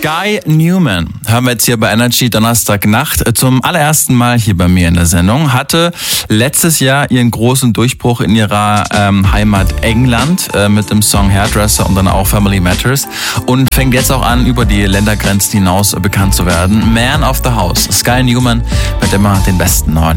Sky Newman hören wir jetzt hier bei Energy Donnerstagnacht zum allerersten Mal hier bei mir in der Sendung. Hatte letztes Jahr ihren großen Durchbruch in ihrer Heimat England mit dem Song Hairdresser und dann auch Family Matters und fängt jetzt auch an, über die Ländergrenzen hinaus bekannt zu werden. Man of the House, Sky Newman mit immer den besten neuen